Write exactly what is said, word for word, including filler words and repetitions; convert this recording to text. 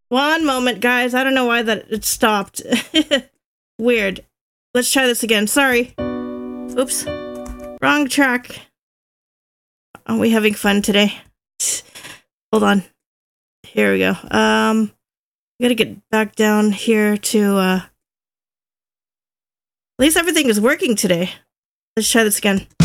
One moment, guys. I don't know why that it stopped. Weird. Let's try this again. Sorry. Oops. Wrong track. Are we having fun today? Hold on. Here we go. Um, we gotta get back down here to, uh... At least everything is working today. Let's try this again.